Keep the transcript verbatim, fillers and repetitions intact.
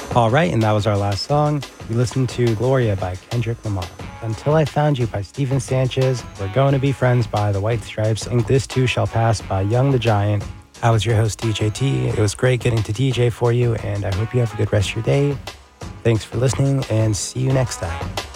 All right, and that was our last song. We listened to Gloria by Kendrick Lamar. Until I Found You by Steven Sanchez. We're Going to Be Friends by The White Stripes. And This Too Shall Pass by Young the Giant. I was your host, D J T. It was great getting to D J for you, and I hope you have a good rest of your day. Thanks for listening, and see you next time.